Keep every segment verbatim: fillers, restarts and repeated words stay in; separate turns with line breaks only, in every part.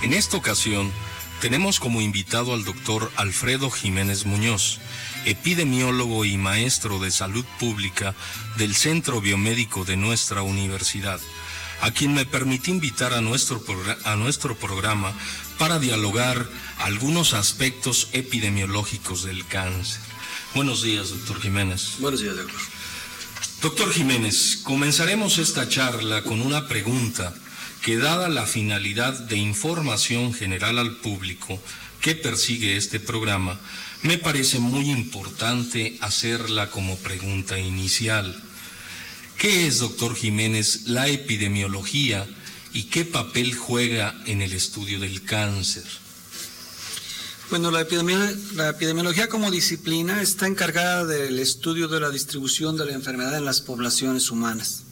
En esta ocasión, tenemos como invitado al doctor Alfredo Jiménez Muñoz, epidemiólogo y maestro de salud pública del Centro Biomédico de nuestra universidad, a quien me permití invitar a nuestro, a nuestro programa para dialogar algunos aspectos epidemiológicos del cáncer. Buenos días, doctor Jiménez.
Buenos días, doctor.
Doctor Jiménez, comenzaremos esta charla con una pregunta que, dada la finalidad de información general al público que persigue este programa, me parece muy importante hacerla como pregunta inicial. ¿Qué es, doctor Jiménez, la epidemiología y qué papel juega en el estudio del cáncer?
Bueno, la, epidemia, la epidemiología como disciplina está encargada del estudio de la distribución de la enfermedad en las poblaciones humanas.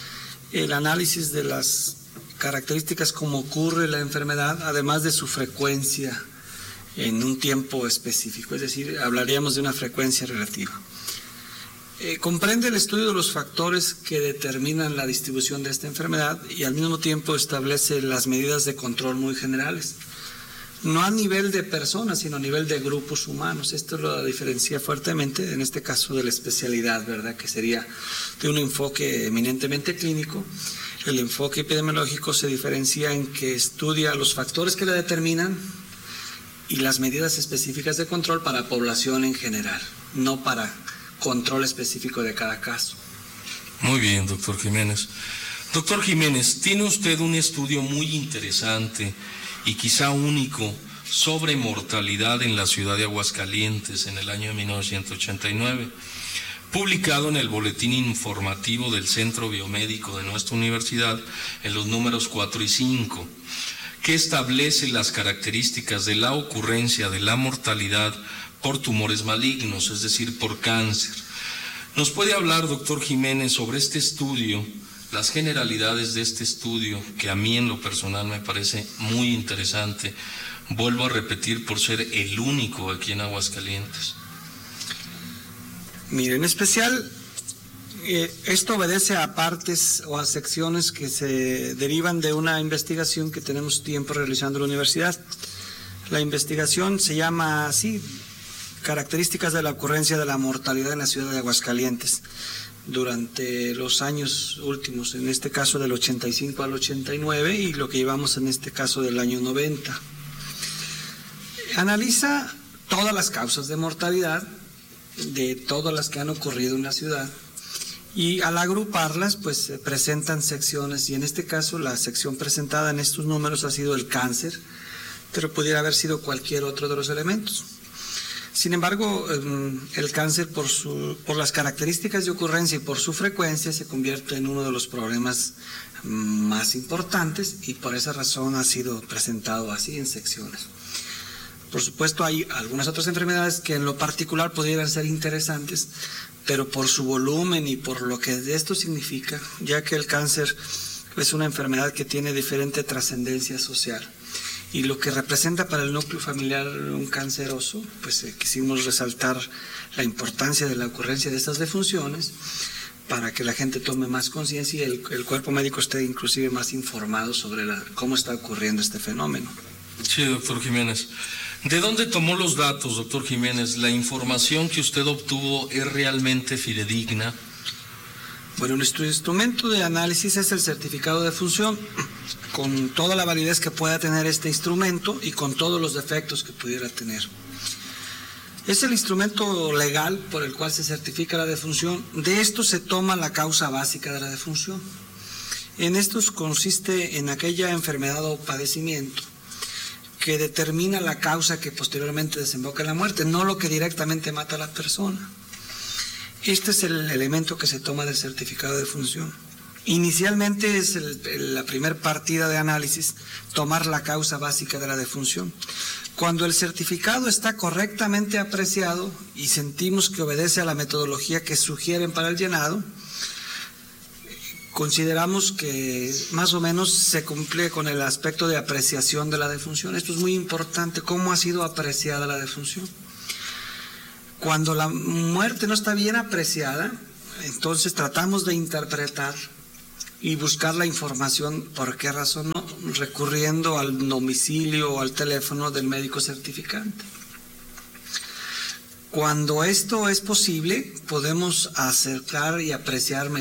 El análisis de las características como ocurre la enfermedad, además de su frecuencia en un tiempo específico, es decir, hablaríamos de una frecuencia relativa. Eh, comprende el estudio de los factores que determinan la distribución de esta enfermedad y al mismo tiempo establece las medidas de control muy generales. No a nivel de personas, sino a nivel de grupos humanos. Esto lo diferencia fuertemente, en este caso, de la especialidad, ¿verdad?, que sería de un enfoque eminentemente clínico. El enfoque epidemiológico se diferencia en que estudia los factores que la determinan y las medidas específicas de control para población en general, no para control específico de cada caso.
Muy bien, doctor Jiménez. Doctor Jiménez, tiene usted un estudio muy interesante y quizá único sobre mortalidad en la ciudad de Aguascalientes en el año de mil novecientos ochenta y nueve, publicado en el Boletín Informativo del Centro Biomédico de nuestra universidad en los números cuatro y cinco, que establece las características de la ocurrencia de la mortalidad por tumores malignos, es decir, por cáncer. ¿Nos puede hablar, doctor Jiménez, sobre este estudio, las generalidades de este estudio, que a mí en lo personal me parece muy interesante? Vuelvo a repetir, por ser el único aquí en Aguascalientes.
Mire, en especial, eh, esto obedece a partes o a secciones que se derivan de una investigación que tenemos tiempo realizando en la universidad. La investigación se llama así, Características de la ocurrencia de la mortalidad en la ciudad de Aguascalientes durante los años últimos, en este caso del ochenta y cinco al ochenta y nueve, y lo que llevamos en este caso del año noventa. Analiza todas las causas de mortalidad de todas las que han ocurrido en la ciudad, y al agruparlas pues se presentan secciones, y en este caso la sección presentada en estos números ha sido el cáncer, pero pudiera haber sido cualquier otro de los elementos. Sin embargo, el cáncer, por, su, por las características de ocurrencia y por su frecuencia, se convierte en uno de los problemas más importantes, y por esa razón ha sido presentado así en secciones. Por supuesto, hay algunas otras enfermedades que en lo particular pudieran ser interesantes, pero por su volumen y por lo que esto significa, ya que el cáncer es una enfermedad que tiene diferente trascendencia social. Y lo que representa para el núcleo familiar un canceroso, pues eh, quisimos resaltar la importancia de la ocurrencia de estas defunciones para que la gente tome más conciencia y el, el cuerpo médico esté inclusive más informado sobre la, cómo está ocurriendo este fenómeno.
Sí, doctor Jiménez. ¿De dónde tomó los datos, doctor Jiménez? ¿La información que usted obtuvo es realmente fidedigna?
Bueno, nuestro instrumento de análisis es el certificado de función, con toda la validez que pueda tener este instrumento y con todos los defectos que pudiera tener. Es el instrumento legal por el cual se certifica la defunción. De esto se toma la causa básica de la defunción. En estos consiste en aquella enfermedad o padecimiento que determina la causa que posteriormente desemboca en la muerte, no lo que directamente mata a la persona. Este es el elemento que se toma del certificado de función. Inicialmente es el, el, la primer partida de análisis, tomar la causa básica de la defunción. Cuando el certificado está correctamente apreciado y sentimos que obedece a la metodología que sugieren para el llenado, consideramos que más o menos se cumple con el aspecto de apreciación de la defunción. Esto es muy importante, cómo ha sido apreciada la defunción. Cuando la muerte no está bien apreciada, entonces tratamos de interpretar y buscar la información por qué razón no, recurriendo al domicilio o al teléfono del médico certificante. Cuando esto es posible, podemos acercar y apreciar